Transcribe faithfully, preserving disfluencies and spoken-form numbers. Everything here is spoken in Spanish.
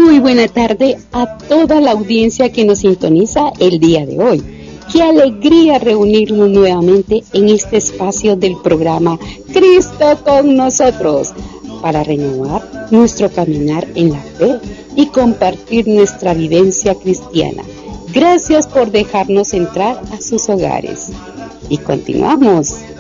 Muy buena tarde a toda la audiencia que nos sintoniza el día de hoy. Qué alegría reunirnos nuevamente en este espacio del programa Cristo con nosotros para renovar nuestro caminar en la fe y compartir nuestra vivencia cristiana. Gracias por dejarnos entrar a sus hogares. Y continuamos.